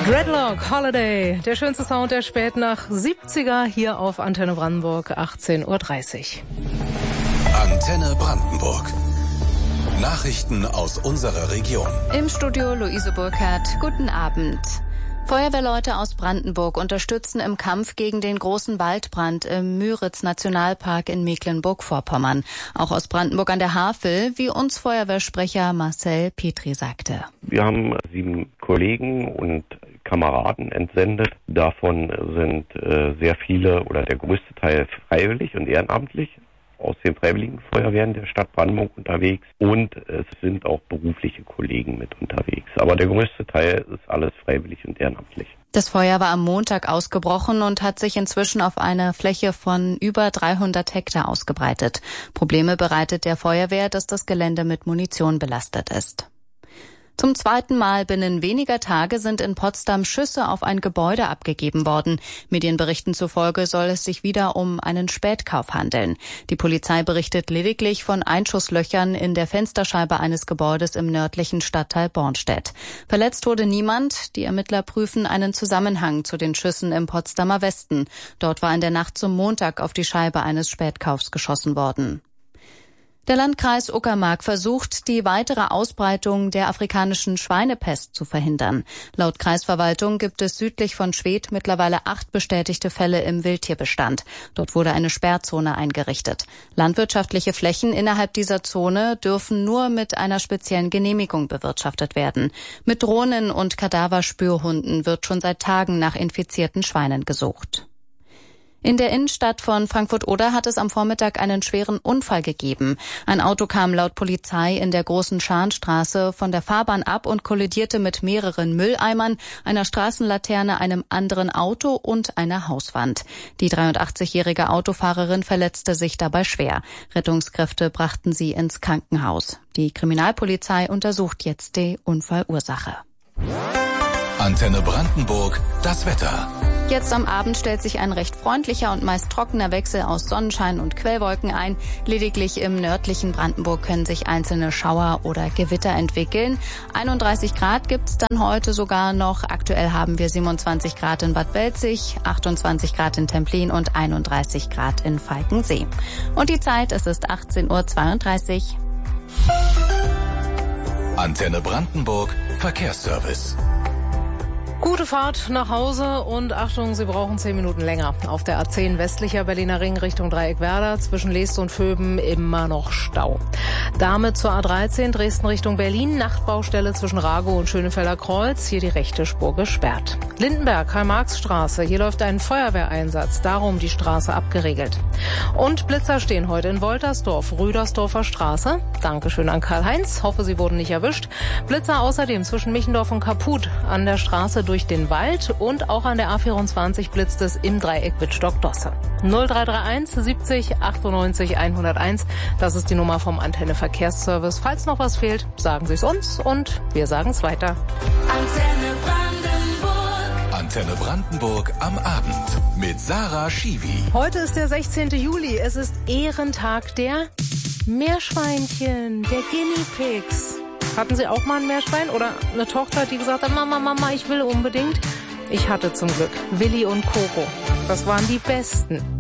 Dreadlock Holiday, der schönste Sound der Spätnacht 70er hier auf Antenne Brandenburg, 18:30 Uhr. Antenne Brandenburg. Nachrichten aus unserer Region. Im Studio Luise Burkhardt. Guten Abend. Feuerwehrleute aus Brandenburg unterstützen im Kampf gegen den großen Waldbrand im Müritz-Nationalpark in Mecklenburg-Vorpommern. Auch aus Brandenburg an der Havel, wie uns Feuerwehrsprecher Marcel Petri sagte. Wir haben 7 Kollegen und Kameraden entsendet. Davon sind sehr viele oder der größte Teil freiwillig und ehrenamtlich aus den Freiwilligen Feuerwehren der Stadt Brandenburg unterwegs, und es sind auch berufliche Kollegen mit unterwegs. Aber der größte Teil ist alles freiwillig und ehrenamtlich. Das Feuer war am Montag ausgebrochen und hat sich inzwischen auf eine Fläche von über 300 Hektar ausgebreitet. Probleme bereitet der Feuerwehr, dass das Gelände mit Munition belastet ist. Zum zweiten Mal binnen weniger Tage sind in Potsdam Schüsse auf ein Gebäude abgegeben worden. Medienberichten zufolge soll es sich wieder um einen Spätkauf handeln. Die Polizei berichtet lediglich von Einschusslöchern in der Fensterscheibe eines Gebäudes im nördlichen Stadtteil Bornstedt. Verletzt wurde niemand. Die Ermittler prüfen einen Zusammenhang zu den Schüssen im Potsdamer Westen. Dort war in der Nacht zum Montag auf die Scheibe eines Spätkaufs geschossen worden. Der Landkreis Uckermark versucht, die weitere Ausbreitung der afrikanischen Schweinepest zu verhindern. Laut Kreisverwaltung gibt es südlich von Schwedt mittlerweile 8 bestätigte Fälle im Wildtierbestand. Dort wurde eine Sperrzone eingerichtet. Landwirtschaftliche Flächen innerhalb dieser Zone dürfen nur mit einer speziellen Genehmigung bewirtschaftet werden. Mit Drohnen und Kadaverspürhunden wird schon seit Tagen nach infizierten Schweinen gesucht. In der Innenstadt von Frankfurt-Oder hat es am Vormittag einen schweren Unfall gegeben. Ein Auto kam laut Polizei in der Großen Scharnstraße von der Fahrbahn ab und kollidierte mit mehreren Mülleimern, einer Straßenlaterne, einem anderen Auto und einer Hauswand. Die 83-jährige Autofahrerin verletzte sich dabei schwer. Rettungskräfte brachten sie ins Krankenhaus. Die Kriminalpolizei untersucht jetzt die Unfallursache. Antenne Brandenburg, das Wetter. Jetzt am Abend stellt sich ein recht freundlicher und meist trockener Wechsel aus Sonnenschein und Quellwolken ein. Lediglich im nördlichen Brandenburg können sich einzelne Schauer oder Gewitter entwickeln. 31 Grad gibt's dann heute sogar noch. Aktuell haben wir 27 Grad in Bad Belzig, 28 Grad in Templin und 31 Grad in Falkensee. Und die Zeit, es ist 18:32 Uhr. Antenne Brandenburg, Verkehrsservice. Gute Fahrt nach Hause und Achtung, Sie brauchen 10 Minuten länger. Auf der A10 westlicher Berliner Ring Richtung Dreieckwerder zwischen Leest und Vöben immer noch Stau. Damit zur A13 Dresden Richtung Berlin, Nachtbaustelle zwischen Ragow und Schönefelder Kreuz, hier die rechte Spur gesperrt. Lindenberg, Karl-Marx-Straße, hier läuft ein Feuerwehreinsatz, darum die Straße abgeriegelt. Und Blitzer stehen heute in Woltersdorf, Rüdersdorfer Straße. Dankeschön an Karl-Heinz, hoffe Sie wurden nicht erwischt. Blitzer außerdem zwischen Michendorf und Kaput an der Straße durch den Wald, und auch an der A24 blitzt es im Dreieck Wittstock-Dosse. 0331 70 98 101, das ist die Nummer vom Antenne Verkehrsservice. Falls noch was fehlt, sagen Sie es uns und wir sagen es weiter. Antenne Brandenburg. Antenne Brandenburg am Abend mit Sarah Schiwi. Heute ist der 16. Juli, es ist Ehrentag der Meerschweinchen, der Guinea Pigs. Hatten Sie auch mal ein Meerschwein oder eine Tochter, die gesagt hat, Mama, ich will unbedingt? Ich hatte zum Glück Willi und Coco. Das waren die Besten.